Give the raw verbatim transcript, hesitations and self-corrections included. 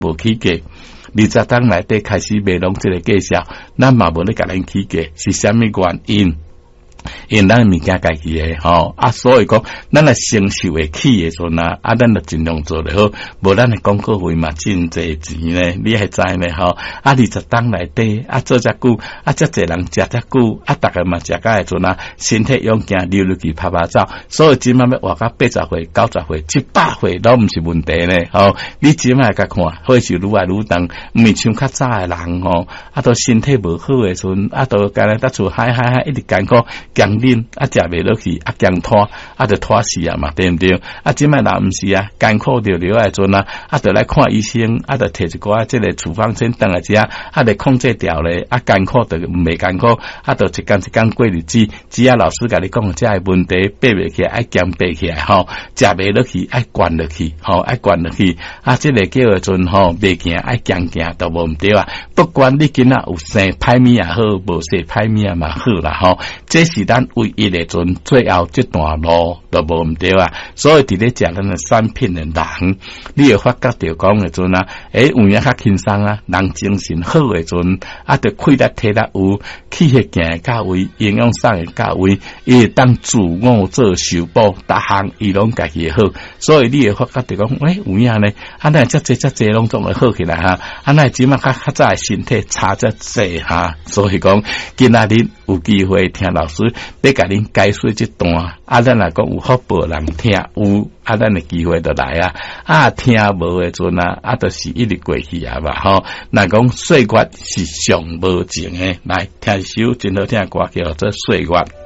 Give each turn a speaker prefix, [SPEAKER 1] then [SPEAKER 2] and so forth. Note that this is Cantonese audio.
[SPEAKER 1] 无起价。二十档内底开始卖拢这个介绍，咱嘛无咧甲咱起价，是啥物原因？因咱物件家己诶吼啊，所以讲咱来承受会起诶时阵啊，啊，咱就尽量做得好，无咱诶广告费嘛真侪钱咧，你还知呢吼？啊，二十档内底啊做遮久，啊遮侪人食遮久，啊，逐个嘛食甲诶阵啊，身体勇健溜溜去拍拍走，所以即满要活到八十岁、九十岁、一百岁都毋是问题呢。吼，你即满甲看，或是愈来愈长，毋是像较早诶人吼，啊，都身体无好诶时阵，啊，都干咧搭厝嗨嗨嗨，一直艰苦。强忍啊，食袂落去啊，强拖啊，就拖死啊嘛，对毋对？啊，即摆人毋是啊，艰苦着了诶阵啊，啊，着来看医生，啊，着摕一寡即个处方签倒来食，啊，着控制掉咧，啊，艰苦着袂艰苦，啊，着一工一工过日子。只要老师甲你讲，遮个问题爬袂起来，爱强爬起来吼，食袂落去，爱灌落去，吼，爱灌落去。啊，即个叫诶阵吼，袂行爱强行都无毋对啊。不管你囡仔有生歹物也好，无生歹物也嘛好啦，吼，这是咱唯一的阵，最后这段路都无毋对啊。所以伫咧食咱的产品的人，你会发觉着讲的阵啊，诶，有影较轻松啊，人精神好的阵，啊，着气力体力有，气血行到位，营养上的到位，伊会当自我做修补，逐项伊拢家己好。所以你会发觉着讲，诶，有影呢，啊，那遮济遮济拢总会好起来哈，啊，那即马较较早身体差遮济哈，所以讲今仔日有机会听老师要甲恁解说这段，啊，咱来讲有福报人听有，啊，咱的机会就来啊，啊，听无的阵啊，啊，就是一直过去啊嘛，吼。若讲岁月是上无情的，来听一首真好听的歌叫做《岁月》。